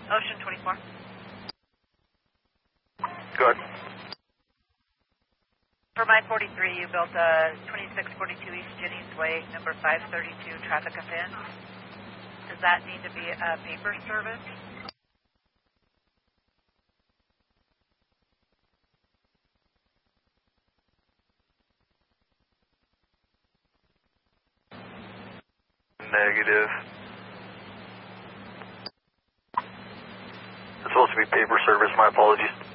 Ocean 24. Good. For my 43, you built a 2642 East Jennings Way, number 532, traffic offense. Does that need to be a paper service? Negative. It's supposed to be paper service, my apologies.